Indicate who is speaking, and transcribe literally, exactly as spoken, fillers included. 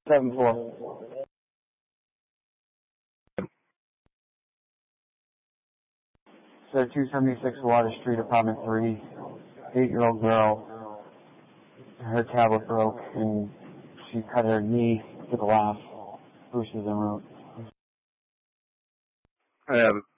Speaker 1: Seven four. So two seventy six Water Street, apartment three. Eight year old girl. Her tablet broke and she cut her knee to the glass. Bruises en route.
Speaker 2: I have it.